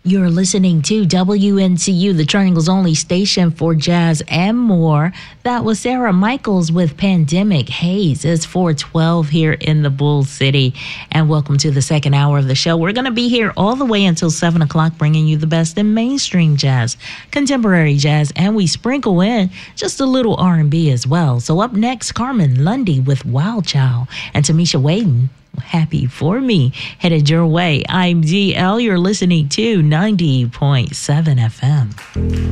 You're listening to WNCU, the Triangle's only station for jazz and more. That was Sarah Michaels with Pandemic Haze. It's 4:12 here in the Bull City. And welcome to the second hour of the show. We're going to be here all the way until 7 o'clock, bringing you the best in mainstream jazz, contemporary jazz, and we sprinkle in just a little R&B as well. So up next, Carmen Lundy with Wild Child and Tamisha Waden. Happy for me, headed your way. I'm DL. You're listening to 90.7 FM.